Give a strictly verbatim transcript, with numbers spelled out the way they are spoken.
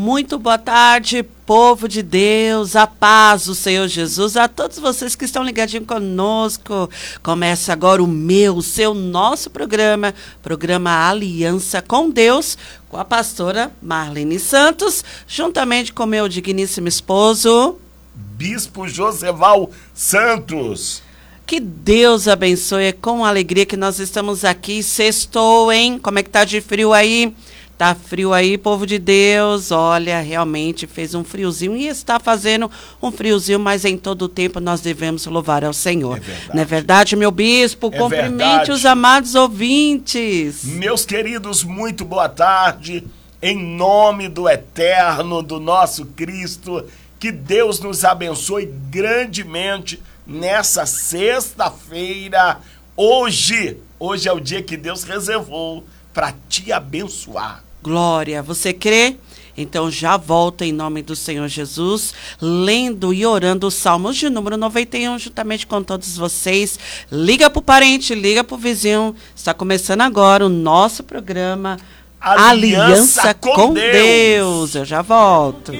Muito boa tarde, povo de Deus, a paz do Senhor Jesus, a todos vocês que estão ligadinhos conosco. Começa agora o meu, o seu, nosso programa, programa Aliança com Deus, com a pastora Marlene Santos, juntamente com meu digníssimo esposo, Bispo Joseval Santos. Que Deus abençoe, é com alegria que nós estamos aqui. Sextou, hein? Como é que tá de frio aí? Tá frio aí, povo de Deus? Olha, realmente fez um friozinho e está fazendo um friozinho, mas em todo o tempo nós devemos louvar ao Senhor. É verdade. Não é verdade, meu bispo? É Cumprimente verdade. Os amados ouvintes. Meus queridos, muito boa tarde. Em nome do Eterno, do nosso Cristo, que Deus nos abençoe grandemente nessa sexta-feira. Hoje, hoje é o dia que Deus reservou para te abençoar. Glória, você crê? Então já volta em nome do Senhor Jesus, lendo e orando os Salmos de número noventa e um, juntamente com todos vocês. Liga pro parente, liga pro vizinho. Está começando agora o nosso programa Aliança, Aliança com, com Deus. Deus. Eu já volto.